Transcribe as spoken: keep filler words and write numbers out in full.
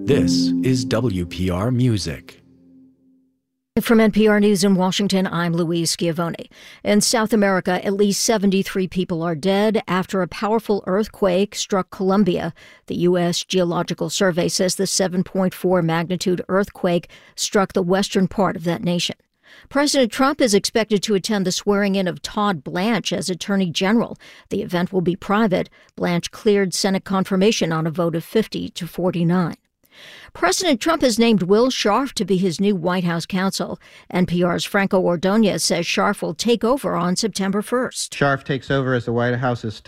This is W P R Music. From N P R News in Washington, I'm Louise Schiavone. In South America, at least seventy-three people are dead after a powerful earthquake struck Colombia. The U S Geological Survey says the seven point four magnitude earthquake struck the western part of that nation. President Trump is expected to attend the swearing-in of Todd Blanche as Attorney General. The event will be private. Blanche cleared Senate confirmation on a vote of fifty to forty-nine. President Trump has named Will Scharf to be his new White House counsel. N P R's Franco Ordonez says Scharf will take over on September first. Scharf takes over as the White House's